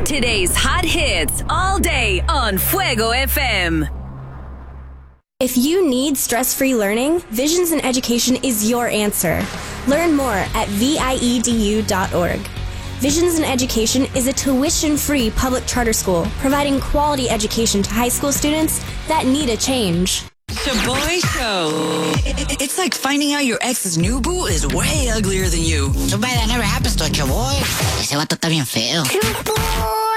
Today's hot hits all day on Fuego FM. If you need stress-free learning, Visions in Education is your answer. Learn more at viedu.org. Visions in Education is a tuition-free public charter school providing quality education to high school students that need a change. Shaboy Show. It's like finding out your ex's new boo is way uglier than you. Too bad that never happens to a Chaboy. Ese vato está bien feo.